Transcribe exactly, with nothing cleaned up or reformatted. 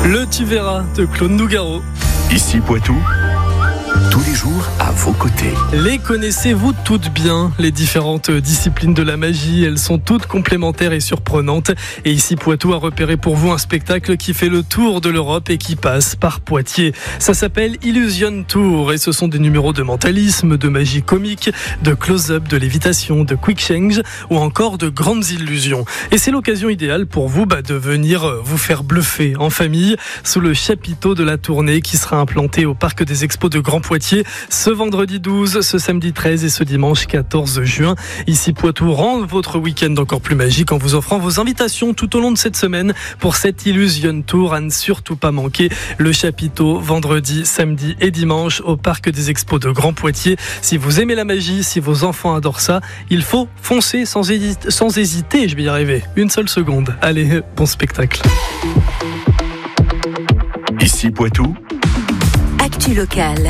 Le Tu verras de Claude Nougaro. Ici Poitou, tous les jours à vos côtés. Les connaissez-vous toutes bien, les différentes disciplines de la magie? Elles sont toutes complémentaires et surprenantes. Et ici Poitou a repéré pour vous un spectacle qui fait le tour de l'Europe et qui passe par Poitiers. Ça s'appelle Illusion Tour et ce sont des numéros de mentalisme, de magie comique, de close-up, de lévitation, de quick change ou encore de grandes illusions. Et c'est l'occasion idéale pour vous bah, de venir vous faire bluffer en famille sous le chapiteau de la tournée qui sera implanté au Parc des Expos de Grand Poitiers ce vendredi douze, ce samedi treize et ce dimanche quatorze juin. Ici Poitou rend votre week-end encore plus magique en vous offrant vos invitations tout au long de cette semaine pour cette Illusion Tour à ne surtout pas manquer. Le chapiteau vendredi, samedi et dimanche au Parc des Expos de Grand Poitiers. Si vous aimez la magie, si vos enfants adorent ça, il faut foncer sans, hésiter, sans hésiter. Je vais y arriver. Une seule seconde. Allez, bon spectacle. Ici Poitou, Actu locale.